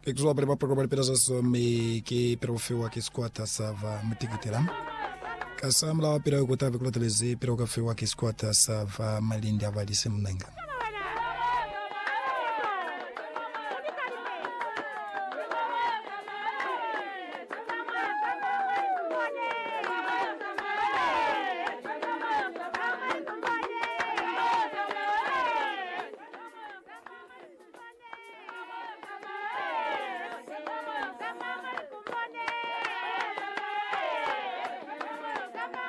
Que tu abres para probar pedaços me que para o fio aqui escuta sava mutigiteram. Kasam lá para o que tava com o teleze para o que fio aqui escuta sava malinda vai de semnanga.